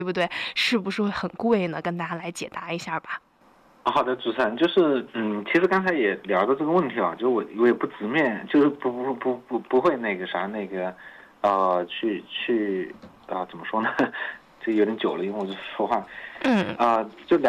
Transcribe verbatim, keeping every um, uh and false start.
对不对？是不是会很贵呢？跟大家来解答一下吧。 好的，主持人，就是嗯，其实刚才也聊到这个问题啊，就我我也不直面，就是不不不不不会那个啥那个，呃，去去啊、呃，怎么说呢？这有点久了，因为我是说话， 嗯。 啊、呃，就聊。